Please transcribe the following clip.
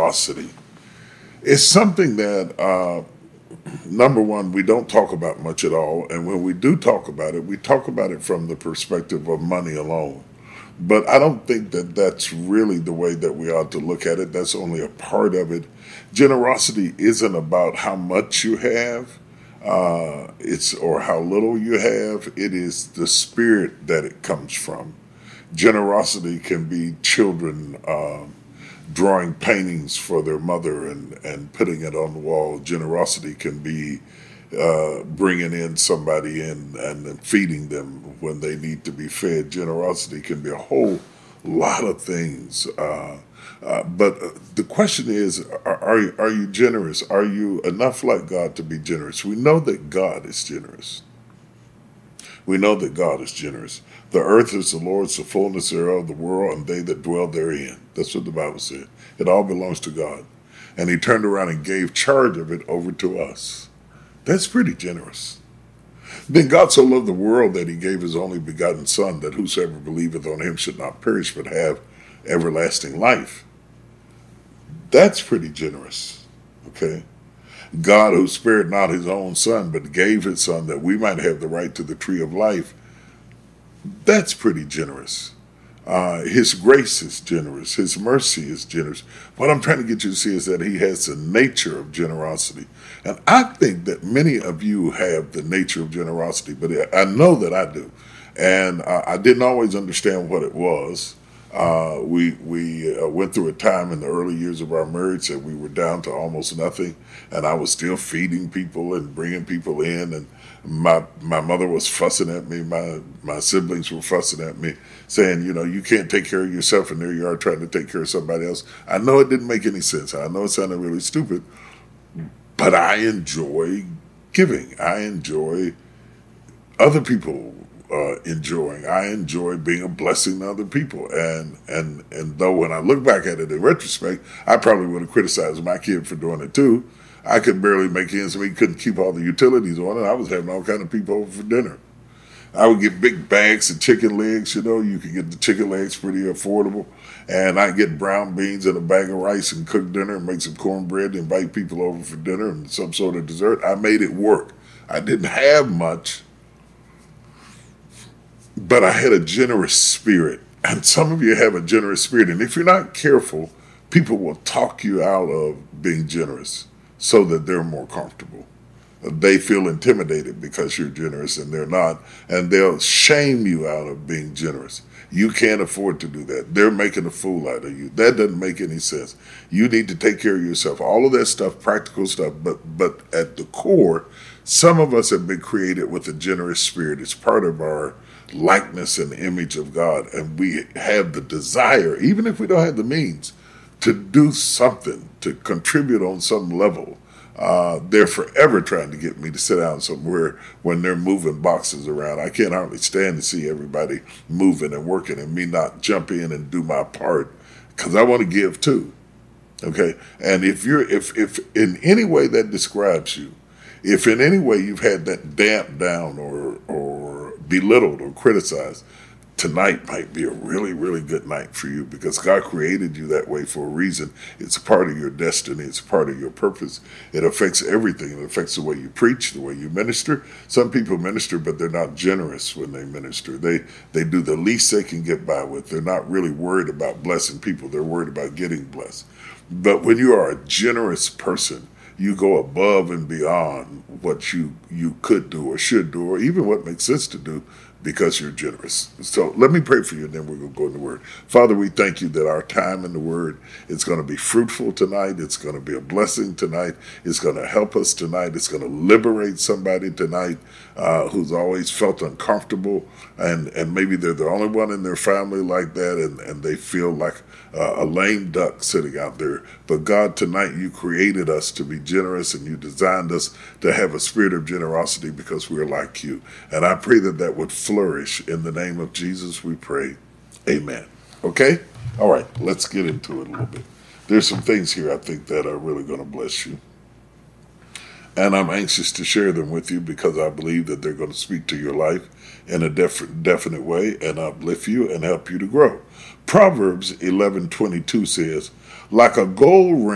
generosity. It's something that, number one, we don't talk about much at all. And when we do talk about it, we talk about it from the perspective of money alone. But I don't think that that's really the way that we ought to look at it. That's only a part of it. Generosity isn't about how much you have, it's or how little you have. It is the spirit that it comes from. Generosity can be children drawing paintings for their mother and putting it on the wall. Generosity can be bringing in somebody in and then feeding them when they need to be fed. Generosity can be a whole lot of things. But the question is, are you generous? Are you enough like God to be generous? We know that God is generous. We know that God is generous. The earth is the Lord's, the fullness thereof, the world, and they that dwell therein. That's what the Bible said. It all belongs to God. And he turned around and gave charge of it over to us. That's pretty generous. Then God so loved the world that he gave his only begotten Son, that whosoever believeth on him should not perish but have everlasting life. That's pretty generous. Okay? God, who spared not his own Son, but gave his Son that we might have the right to the tree of life. That's pretty generous. His grace is generous. His mercy is generous. What I'm trying to get you to see is that he has the nature of generosity. And I think that many of you have the nature of generosity, but I know that I do. And I didn't always understand what it was. We went through a time in the early years of our marriage that we were down to almost nothing, and I was still feeding people and bringing people in, and my mother was fussing at me, my siblings were fussing at me, saying, you can't take care of yourself, and there you are trying to take care of somebody else. I know it didn't make any sense. I know it sounded really stupid, but I enjoy giving. I enjoy other people enjoying. I enjoy being a blessing to other people. And though when I look back at it in retrospect, I probably would have criticized my kid for doing it too. I could barely make ends meet, couldn't keep all the utilities on, and I was having all kind of people over for dinner. I would get big bags of chicken legs, you could get the chicken legs pretty affordable. And I'd get brown beans and a bag of rice and cook dinner and make some cornbread and invite people over for dinner and some sort of dessert. I made it work. I didn't have much, but I had a generous spirit. And some of you have a generous spirit. And if you're not careful, people will talk you out of being generous so that they're more comfortable. They feel intimidated because you're generous and they're not. And they'll shame you out of being generous. You can't afford to do that. They're making a fool out of you. That doesn't make any sense. You need to take care of yourself. All of that stuff, practical stuff. But at the core, some of us have been created with a generous spirit. It's part of our likeness and image of God, and we have the desire, even if we don't have the means, to do something, to contribute on some level. They're forever trying to get me to sit down somewhere when they're moving boxes around. I can't hardly stand to see everybody moving and working and me not jump in and do my part, because I want to give too. Okay, and if in any way that describes you, if in any way you've had that damped down or belittled or criticized, tonight might be a really, really good night for you, because God created you that way for a reason. It's a part of your destiny. It's a part of your purpose. It affects everything. It affects the way you preach, the way you minister. Some people minister, but they're not generous when they minister. They do the least they can get by with. They're not really worried about blessing people. They're worried about getting blessed. But when you are a generous person, you go above and beyond what you could do or should do, or even what makes sense to do, because you're generous. So let me pray for you, and then we're going to go in the Word. Father, we thank you that our time in the Word is going to be fruitful tonight. It's going to be a blessing tonight. It's going to help us tonight. It's going to liberate somebody tonight who's always felt uncomfortable, and maybe they're the only one in their family like that, and they feel like a lame duck sitting out there. But God, tonight you created us to be generous, and you designed us to have a spirit of generosity because we're like you. And I pray that that would flourish. In the name of Jesus we pray. Amen. Okay? All right, let's get into it a little bit. There's some things here I think that are really going to bless you. And I'm anxious to share them with you because I believe that they're going to speak to your life in a definite way and uplift you and help you to grow. Proverbs 11:22 says, like a gold ring